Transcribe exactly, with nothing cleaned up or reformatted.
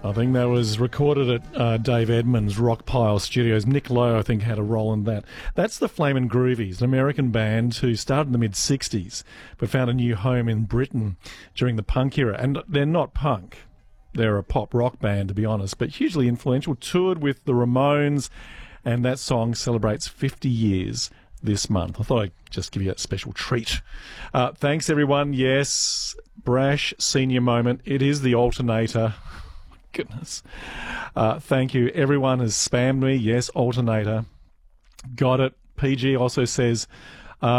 I think that was recorded at uh, Dave Edmunds' Rockpile Studios. Nick Lowe, I think, had a role in that. That's the Flamin' Groovies, an American band who started in the mid-sixties but found a new home in Britain during the punk era. And they're not punk. They're a pop rock band, to be honest, but hugely influential. Toured with the Ramones, and that song celebrates fifty years this month. I thought I'd just give you a special treat. Uh, thanks, everyone. Yes, brash senior moment. It is the alternator. Goodness. Uh, thank you. Everyone has spammed me. Yes, alternator. Got it. P G also says,